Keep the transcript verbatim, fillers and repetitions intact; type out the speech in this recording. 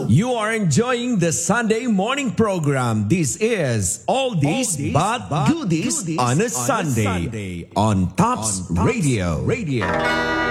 You are enjoying the Sunday morning program. This is Oldies, Oldies but, but Goodies, Goodies on a on a Sunday, Sunday on Tops, on Tops Radio. Radio.